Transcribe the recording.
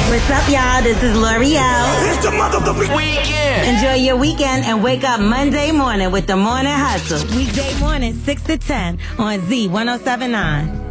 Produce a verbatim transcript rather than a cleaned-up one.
What's up, y'all? This is L'Oreal. It's the motherfucking weekend. Enjoy your weekend and wake up Monday morning with the Morning Hustle. Weekday morning, six to ten on Z ten seventy-nine.